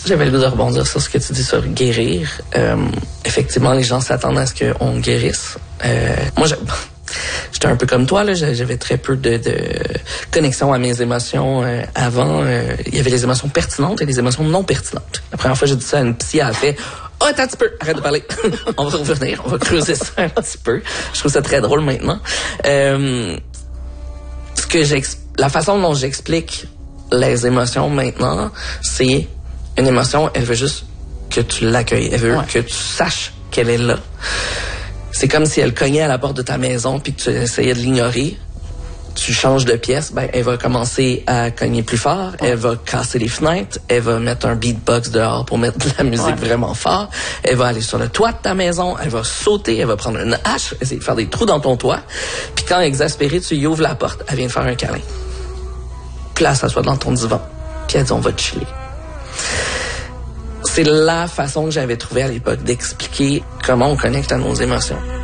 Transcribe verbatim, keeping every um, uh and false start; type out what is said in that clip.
J'avais le goût de rebondir sur ce que tu dis sur guérir. Euh, effectivement, les gens s'attendent à ce qu'on guérisse. Euh, moi, j'ai... J'étais un peu comme toi, là. J'avais très peu de, de connexion à mes émotions euh, avant. Euh, il y avait les émotions pertinentes et les émotions non pertinentes. La première fois que j'ai dit ça à une psy, elle a fait « Oh, attends un petit peu, arrête de parler. On va revenir, on va creuser ça un petit peu. » Je trouve ça très drôle maintenant. Euh, ce que j'explique, la façon dont j'explique les émotions maintenant, c'est une émotion, elle veut juste que tu l'accueilles. Elle veut ouais. que tu saches qu'elle est là. C'est comme si elle cognait à la porte de ta maison puis que tu essayais de l'ignorer. Tu changes de pièce, ben elle va commencer à cogner plus fort, ouais. elle va casser les fenêtres, elle va mettre un beatbox dehors pour mettre de la musique ouais. vraiment fort, elle va aller sur le toit de ta maison, elle va sauter, elle va prendre une hache, essayer de faire des trous dans ton toit. Puis quand exaspérée, tu y ouvres la porte, elle vient de faire un câlin. Puis là, elle s'assoit dans ton divan. Puis elle dit, on va chiller. C'est la façon que j'avais trouvé à l'époque d'expliquer comment on connecte à nos émotions.